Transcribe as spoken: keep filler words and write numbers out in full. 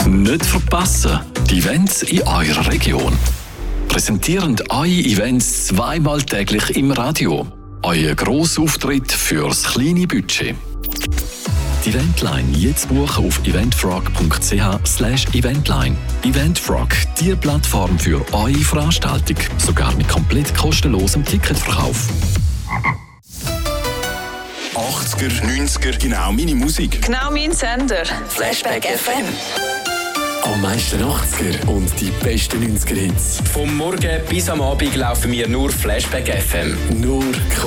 Nicht verpassen, die Events in eurer Region. Präsentieren eure Events zweimal täglich im Radio. Euer Grossauftritt fürs kleine Budget. Die Eventline jetzt buchen auf eventfrog punkt c h slash eventline. Eventfrog, die Plattform für eure Veranstaltung. Sogar mit komplett kostenlosem Ticketverkauf. achtziger, neunziger, genau meine Musik. Genau mein Sender. Flashback F M. Am meisten achtziger und die besten neunziger Hits. Vom Morgen bis am Abend laufen wir nur Flashback F M. Nur